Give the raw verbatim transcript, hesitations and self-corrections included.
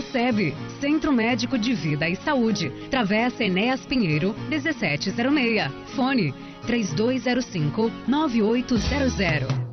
SEB, Centro Médico de Vida e Saúde, Travessa Enéas Pinheiro, dezessete zero seis. Fone três dois zero cinco, nove oito zero zero.